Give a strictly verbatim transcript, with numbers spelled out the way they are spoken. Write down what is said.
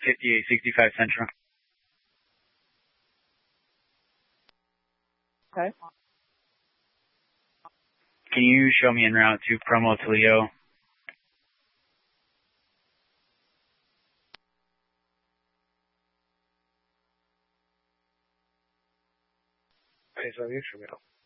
fifty-eight sixty-five Central. Okay. Can you show me en route to Promo Toledo? 配送运十秒。